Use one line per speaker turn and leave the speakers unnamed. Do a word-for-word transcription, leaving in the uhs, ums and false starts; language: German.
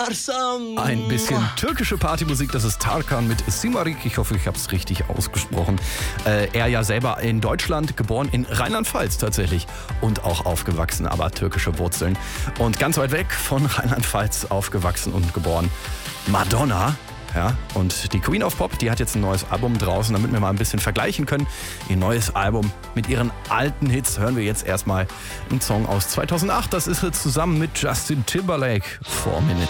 varsam.
Ein bisschen türkische Partymusik, das ist Tarkan mit Simarik. Ich hoffe, ich habe es richtig ausgesprochen. Äh, er ja selber in Deutschland, geboren in Rheinland-Pfalz tatsächlich und auch aufgewachsen, aber türkische Wurzeln. Und ganz weit weg von Rheinland-Pfalz aufgewachsen und geboren. Madonna. Ja, und die Queen of Pop, die hat jetzt ein neues Album draußen, damit wir mal ein bisschen vergleichen können. Ihr neues Album mit ihren alten Hits hören wir jetzt erstmal einen Song aus zweitausendacht. Das ist sie zusammen mit Justin Timberlake. Four Minutes.